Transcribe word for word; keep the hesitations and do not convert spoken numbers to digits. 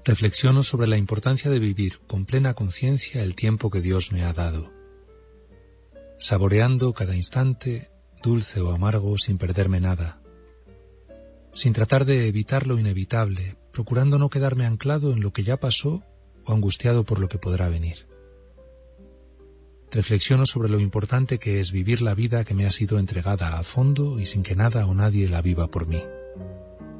Reflexiono sobre la importancia de vivir con plena conciencia el tiempo que Dios me ha dado, saboreando cada instante, dulce o amargo, sin perderme nada, sin tratar de evitar lo inevitable, procurando no quedarme anclado en lo que ya pasó o angustiado por lo que podrá venir. Reflexiono sobre lo importante que es vivir la vida que me ha sido entregada a fondo y sin que nada o nadie la viva por mí.